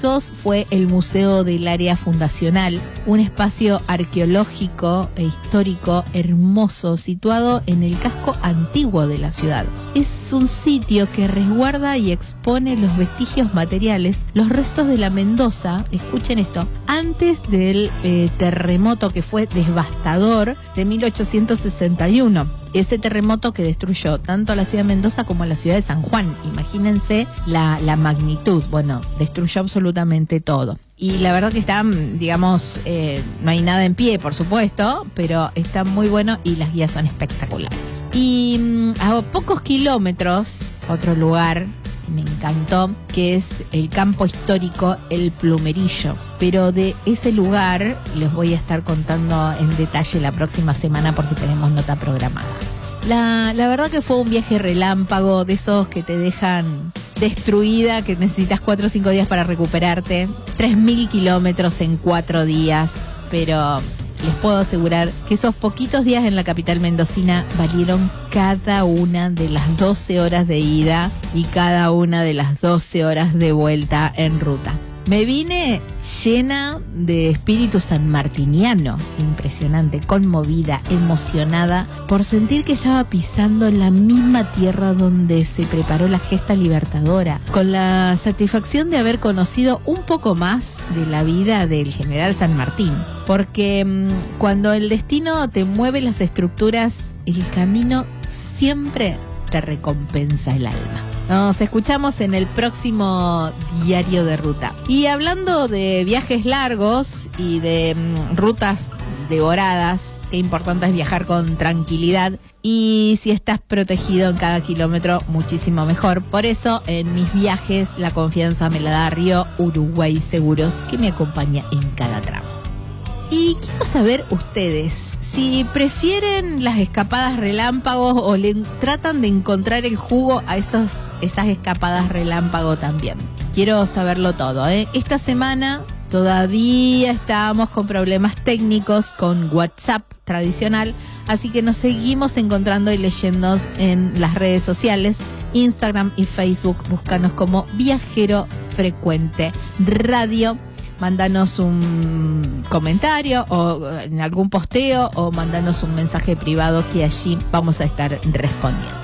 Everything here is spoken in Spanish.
estos fue el Museo del Área Fundacional, un espacio arqueológico e histórico hermoso situado en el casco antiguo de la ciudad. Es un sitio que resguarda y expone los vestigios materiales, los restos de la Mendoza, escuchen esto, antes del terremoto que fue devastador de 1861. Ese terremoto que destruyó tanto a la ciudad de Mendoza como a la ciudad de San Juan. Imagínense la magnitud. Bueno, destruyó absolutamente todo. Y la verdad que está, digamos, no hay nada en pie, por supuesto, pero está muy bueno y las guías son espectaculares. Y a pocos kilómetros, otro lugar que me encantó, que es el campo histórico El Plumerillo. Pero de ese lugar les voy a estar contando en detalle la próxima semana porque tenemos nota programada. La verdad que fue un viaje relámpago, de esos que te dejan destruida, que necesitas 4 o 5 días para recuperarte. 3.000 kilómetros en 4 días, pero les puedo asegurar que esos poquitos días en la capital mendocina valieron cada una de las 12 horas de ida y cada una de las 12 horas de vuelta en ruta. Me vine llena de espíritu sanmartiniano, impresionante, conmovida, emocionada por sentir que estaba pisando la misma tierra donde se preparó la gesta libertadora, con la satisfacción de haber conocido un poco más de la vida del general San Martín, porque cuando el destino te mueve las estructuras, el camino siempre te recompensa el alma. Nos escuchamos en el próximo Diario de Ruta. Y hablando de viajes largos y de rutas devoradas, qué importante es viajar con tranquilidad. Y si estás protegido en cada kilómetro, muchísimo mejor. Por eso, en mis viajes, la confianza me la da Río Uruguay Seguros, que me acompaña en cada tramo. Y quiero saber ustedes, si prefieren las escapadas relámpagos o le tratan de encontrar el jugo a esas escapadas relámpago también. Quiero saberlo todo, ¿eh? Esta semana todavía estábamos con problemas técnicos con WhatsApp tradicional, así que nos seguimos encontrando y leyendo en las redes sociales, Instagram y Facebook. Búscanos como Viajero Frecuente Radio. Mándanos un comentario o en algún posteo o mándanos un mensaje privado que allí vamos a estar respondiendo.